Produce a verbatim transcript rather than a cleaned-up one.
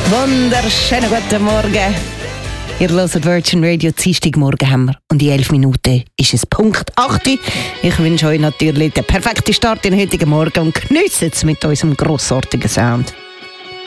Wunderschönen guten Morgen. Ihr hört Virgin Radio, Dienstagmorgen haben wir. Und in elf Minuten ist es Punkt acht. Ich wünsche euch natürlich den perfekten Start in den heutigen Morgen und geniessen es mit unserem grossartigen Sound.